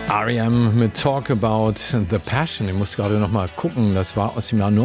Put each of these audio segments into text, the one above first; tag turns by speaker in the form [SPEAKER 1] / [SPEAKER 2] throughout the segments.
[SPEAKER 1] R.E.M. mit Talk About the Passion. Ich muss gerade noch mal gucken, das war aus dem Jahr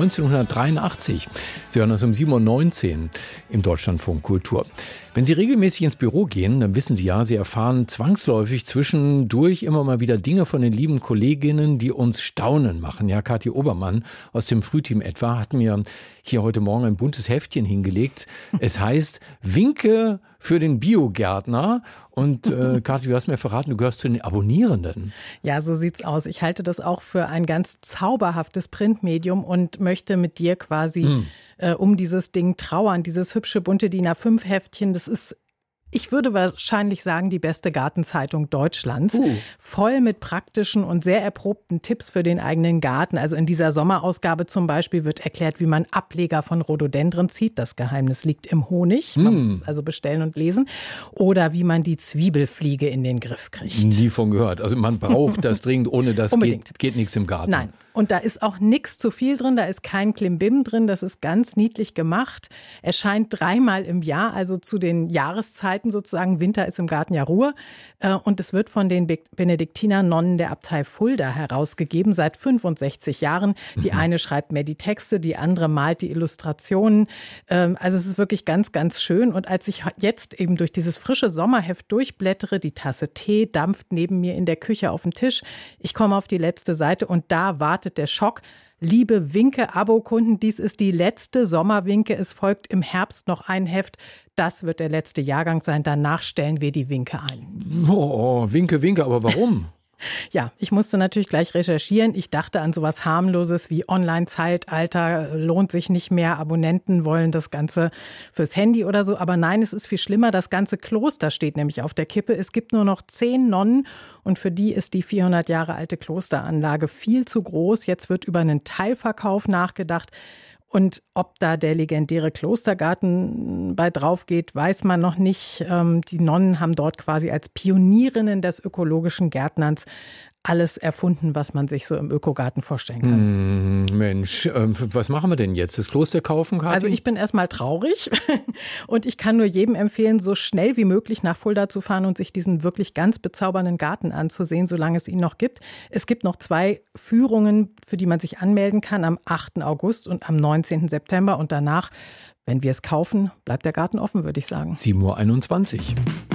[SPEAKER 1] 1983. Sie hören das um 7:19 Uhr im Deutschlandfunk Kultur. Wenn Sie regelmäßig ins Büro gehen, dann wissen Sie ja, Sie erfahren zwangsläufig zwischendurch immer mal wieder Dinge von den lieben Kolleginnen, die uns staunen machen. Ja, Kathi Obermann aus dem Frühteam etwa hat mir hier heute Morgen ein buntes Heftchen hingelegt. Es heißt Winke für den Biogärtner. Und Kathi, du hast mir verraten, du gehörst zu den Abonnierenden.
[SPEAKER 2] Ja, so sieht's aus. Ich halte das auch für ein ganz zauberhaftes Printmedium und möchte mit dir quasi um dieses Ding trauern. Dieses hübsche bunte DIN A5-Heftchen, das ist, ich würde wahrscheinlich sagen, die beste Gartenzeitung Deutschlands. Voll mit praktischen und sehr erprobten Tipps für den eigenen Garten. Also in dieser Sommerausgabe zum Beispiel wird erklärt, wie man Ableger von Rhododendren zieht. Das Geheimnis liegt im Honig. Man muss es also bestellen und lesen. Oder wie man die Zwiebelfliege in den Griff kriegt.
[SPEAKER 1] Nie von gehört. Also man braucht das dringend. Ohne das geht nichts im Garten.
[SPEAKER 2] Nein. Und da ist auch nichts zu viel drin, da ist kein Klimbim drin, das ist ganz niedlich gemacht. Erscheint 3-mal im Jahr, also zu den Jahreszeiten sozusagen. Winter ist im Garten ja Ruhe. Und es wird von den Benediktinernonnen der Abtei Fulda herausgegeben, seit 65 Jahren. Die eine schreibt mehr die Texte, die andere malt die Illustrationen. Also es ist wirklich ganz, ganz schön. Und als ich jetzt eben durch dieses frische Sommerheft durchblättere, die Tasse Tee dampft neben mir in der Küche auf dem Tisch. Ich komme auf die letzte Seite und da wartet der Schock. Liebe Winke-Abo-Kunden, dies ist die letzte Sommerwinke. Es folgt im Herbst noch ein Heft. Das wird der letzte Jahrgang sein. Danach stellen wir die Winke ein.
[SPEAKER 1] Oh, Winke, Winke, aber warum?
[SPEAKER 2] Ja, ich musste natürlich gleich recherchieren. Ich dachte an sowas Harmloses wie Online-Zeitalter, lohnt sich nicht mehr, Abonnenten wollen das Ganze fürs Handy oder so. Aber nein, es ist viel schlimmer. Das ganze Kloster steht nämlich auf der Kippe. Es gibt nur noch 10 Nonnen und für die ist die 400 Jahre alte Klosteranlage viel zu groß. Jetzt wird über einen Teilverkauf nachgedacht. Und ob da der legendäre Klostergarten bei drauf geht, weiß man noch nicht. Die Nonnen haben dort quasi als Pionierinnen des ökologischen Gärtnerns alles erfunden, was man sich so im Ökogarten vorstellen kann.
[SPEAKER 1] Mensch, was machen wir denn jetzt? Das Kloster kaufen, Kathi?
[SPEAKER 2] Also ich bin erstmal traurig und ich kann nur jedem empfehlen, so schnell wie möglich nach Fulda zu fahren und sich diesen wirklich ganz bezaubernden Garten anzusehen, solange es ihn noch gibt. Es gibt noch 2 Führungen, für die man sich anmelden kann, am 8. August und am 19. September. Und danach, wenn wir es kaufen, bleibt der Garten offen, würde ich sagen.
[SPEAKER 1] 7:21 Uhr.